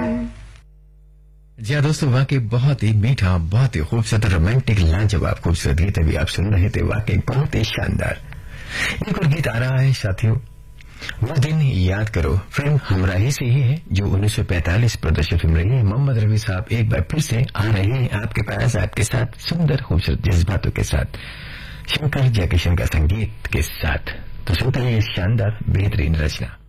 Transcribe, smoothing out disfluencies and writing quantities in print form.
जी हाँ दोस्तों, वाकई बहुत ही मीठा, बहुत ही खूबसूरत, रोमांटिक, लाजवाब खूबसूरत गीत अभी आप सुन रहे थे। वाकई बहुत ही शानदार। एक और गीत आ रहा है साथियों, वो दिन याद करो। फिल्म हमराही से ही है जो 1945 प्रदर्शित फिल्म रही है। मोहम्मद रफी साहब एक बार फिर से आ रहे हैं आपके पास, आपके साथ सुंदर खूबसूरत जज्बातों के साथ, शंकर जयकिशन का संगीत के साथ। तो सुनते हैं इस शानदार बेहतरीन रचना।